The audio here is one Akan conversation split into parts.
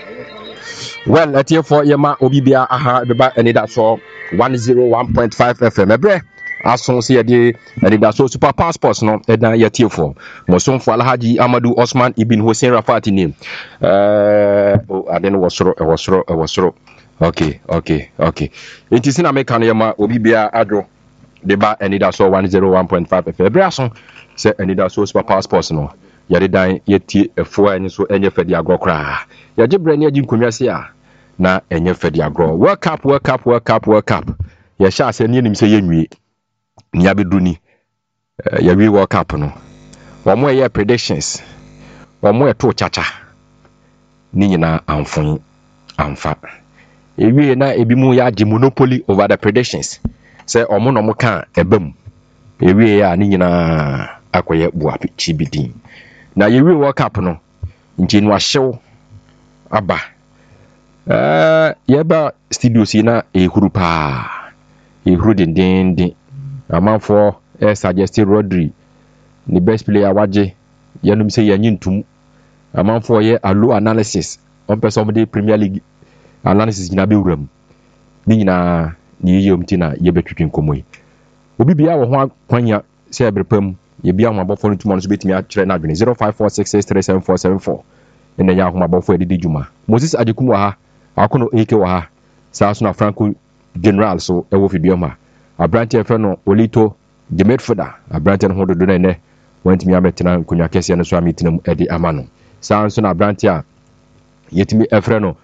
Well, at here for Yama Obibia aha beba and that's all 101.5 FM. Ebre ason se yede and that's all super passports no edan yet here for Moson for Alhaji Amadou Osman Ibn Hussein Rafati name. I didn't was okay. It is in America Yama Obibia Adro deba and that's all 101.5 FM. Ebre ason se and that's all super passports no. Yade dan yeti efo enyi so enye fedi agro kra ya gibre ne agi nkonwa se a na enye fedi agro world cup ya sha ase ne nim se yenwie ni abeduni ya wi world cup no wo mo ye predictions wo mo eto chacha ni nyina amfon amfa ewie na ebi mu ya agi monopoly over the predictions se omo no mo kan ebam ewie ya ni nyina akoye buapi chibidin na yewi world cup no nti no ahyew aba yeba studio si na ehuru pa ehuru den amanfo suggested Rodri the best player waje yanum say yanyintum amanfo ye allo analysis on person de Premier League analysis nyina be wuram ni nyina ni yeyom ti na yebetwetwen komoyi obi bia wo ho kwanya se ebrepam ye bia ho abofo ntuma no so betimi a kire na adwene 0546637474 ene ya ho abofo edidi djuma Moses Adekum wa ha akono AK wa ha sa so na Franco General so ewo fibioma abrante efe no Olito the midfielder abrante no hodo do na ene wantimi ametena nkonya kese no so ametinam edi amano sa so na abrante a yetimi efre no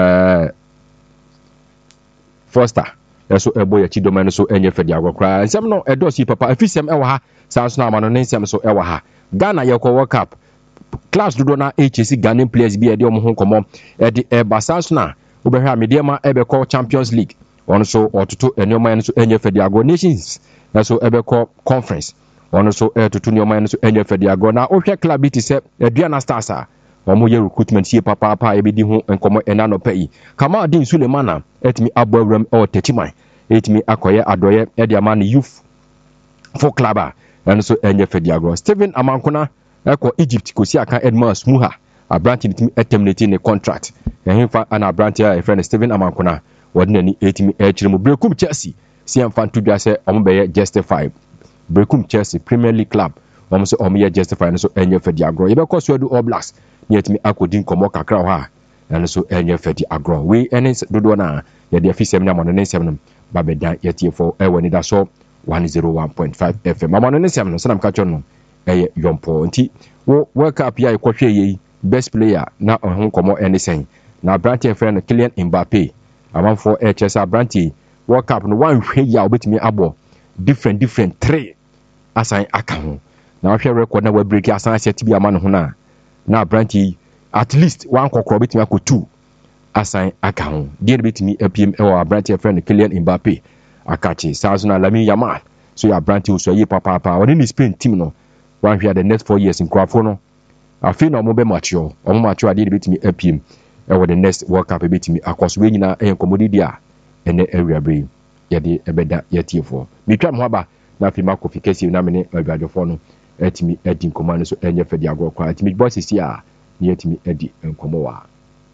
Foster eso ebo ya chidoma no so enye fedi agokra nsem no edosi papa afisem ewa ha sanso na amano nsem so ewa ha Ghana yeko World Cup class dodo na HC Ghanaian players bi ede omo ho komo ede eba sanso na obehwa amediema ebeko Champions League ono so ototo enioma no so enye fedi ago Nations eso ebeko conference ono so etutu enioma no so enye fedi ago na ohwe club bi ti se Aduana Stars a omo ye recruitment ye papa ebedi ho enkomo enano pai kama Din Sulemana etimi abawram o techiman etimi akoye adoye ede amane youth for club and so enye fedi agro Steven Amankona eko Egypt kosi aka Edmund Muha abranti bitimi terminate ne contract ehimfa ana abranti a friend Steven Amankona wodnani etimi echiremu Brekum Chelsea siam fantu bia se omo beye justify Brekum Chelsea Premier League club omo so omo ye justify so enye fedi agro ye be ko so All Blacks ni etimi akodin komo kakra ho a and so enye fedi agro we enes dodo na ye de afisem na mono nsem no babeda yetiefo ewani da so 101.5 FM amano nsem no sanam ka chono eye yompo nti wo World Cup ya ikwohwe yi best player na ohun komo enisen na Branty friend Kylian Mbappe amanfo Chelsea Branty World Cup no wan hwe ya obetimi abo different 3 asan aka ho na hwe record na wa break asan set bi amano ho na Branty at least one kokoro betimi akọ 2 asan aka ho die betimi apm ewa Branty friend Kylian Mbappe akachi Sazuna Lamine Yamal so ya Branty so yi papa woni ni Spain team no one here the next 4 years in Kwafo no afi na omo be mature ade betimi apm ewa the next World Cup betimi akoso we nyina enkomodidi a ene area bre yede ebeda yetiefo mitwa mo aba na afi makofikasi na mene adwadofo no etimi edi nkomano so enye fedi agro kwa etimi boss si a ni etimi edi nkomo wa